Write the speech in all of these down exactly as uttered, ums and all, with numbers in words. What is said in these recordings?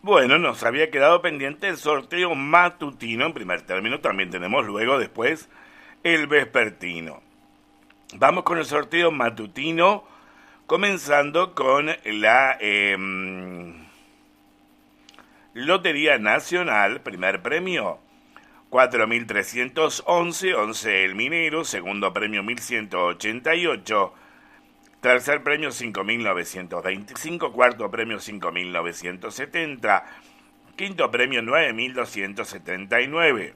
Bueno, nos había quedado pendiente el sorteo matutino en primer término, también tenemos luego después el vespertino. Vamos con el sorteo matutino, comenzando con la eh, Lotería Nacional, primer premio cuatro mil trescientos once, once el Minero, segundo premio mil ciento ochenta y ocho, tercer premio cinco mil novecientos veinticinco, cuarto premio cinco mil novecientos setenta, quinto premio nueve mil doscientos setenta y nueve.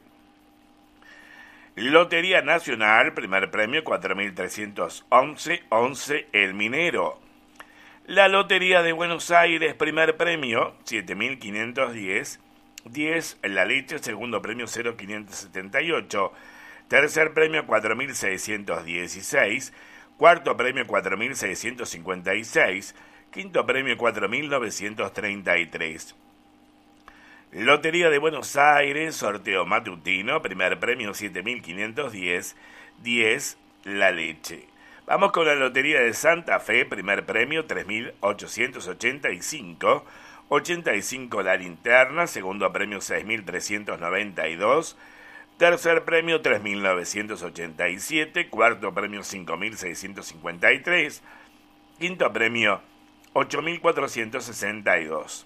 Lotería Nacional, primer premio cuatro mil trescientos once, once el Minero. La Lotería de Buenos Aires, primer premio siete mil quinientos diez, diez La Leche, segundo premio cero mil quinientos setenta y ocho, tercer premio cuatro mil seiscientos dieciséis, cuarto premio cuatro mil seiscientos cincuenta y seis, quinto premio cuatro mil novecientos treinta y tres. Lotería de Buenos Aires, sorteo matutino, primer premio siete mil quinientos diez, diez La Leche. Vamos con la Lotería de Santa Fe, primer premio tres mil ochocientos ochenta y cinco, ochenta y cinco La Linterna, segundo premio seis mil trescientos noventa y dos, tercer premio tres mil novecientos ochenta y siete, cuarto premio cinco mil seiscientos cincuenta y tres, quinto premio ocho mil cuatrocientos sesenta y dos.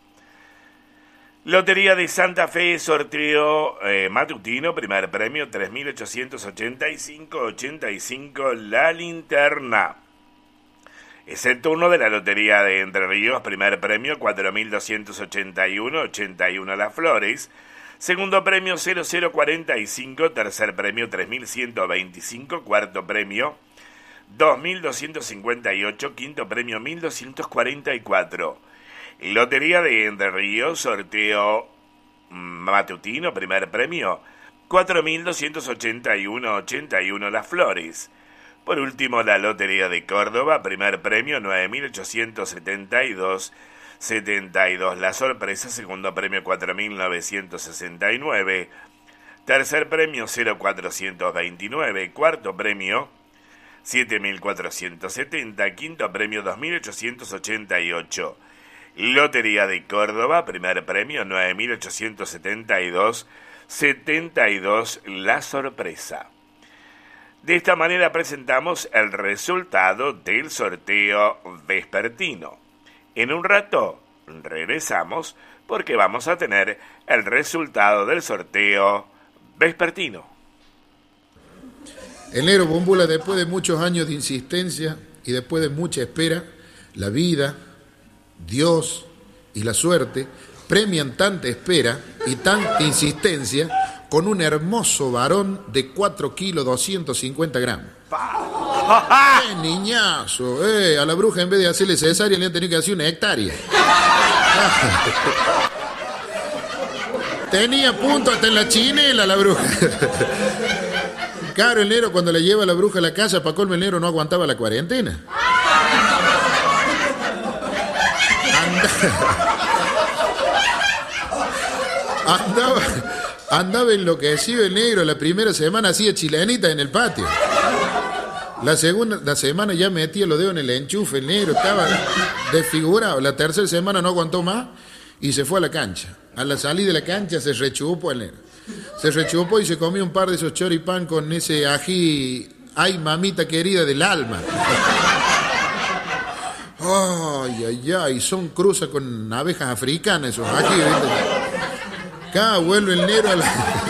Lotería de Santa Fe, sorteo eh, matutino, primer premio tres mil ochocientos ochenta y cinco, ochenta y cinco La Linterna. Es el turno de la Lotería de Entre Ríos, primer premio cuatro mil doscientos ochenta y uno, ochenta y uno Las Flores, segundo premio cero cero cuarenta y cinco, tercer premio tres mil ciento veinticinco, cuarto premio dos mil doscientos cincuenta y ocho, quinto premio mil doscientos cuarenta y cuatro. Lotería de Entre Ríos, sorteo matutino, primer premio cuatro mil doscientos ochenta y uno, ochenta y uno Las Flores. Por último, la Lotería de Córdoba, primer premio nueve mil ochocientos setenta y dos, setenta y dos La Sorpresa, segundo premio cuatro mil novecientos sesenta y nueve, tercer premio cero mil cuatrocientos veintinueve, cuarto premio siete mil cuatrocientos setenta, quinto premio dos mil ochocientos ochenta y ocho. Lotería de Córdoba, primer premio nueve mil ochocientos setenta y dos, setenta y dos La Sorpresa. De esta manera presentamos el resultado del sorteo vespertino. En un rato regresamos porque vamos a tener el resultado del sorteo vespertino. El negro Búmbula, después de muchos años de insistencia y después de mucha espera, la vida, Dios y la suerte premian tanta espera y tanta insistencia con un hermoso varón de cuatro kilos doscientos cincuenta gramos. ¡Qué niñazo! Eh, a la bruja en vez de hacerle cesárea le han tenido que hacer una hectárea. Tenía punto hasta en la chinela la bruja. Claro, el negro cuando le lleva a la bruja a la casa, para colmo el negro no aguantaba la cuarentena. Andaba, andaba enloquecido el negro. La primera semana hacía chilenita en el patio. La segunda la semana ya metía los dedos en el enchufe. El negro estaba desfigurado. La tercera semana no aguantó más y se fue a la cancha. A la salida de la cancha se rechupó el negro. Se rechupó y se comió un par de esos choripán con ese ají. Ay, mamita querida del alma. Ay, ay, ay, son cruzas con abejas africanas esos aquí, ¿viste? Acá vuelve el negro a la...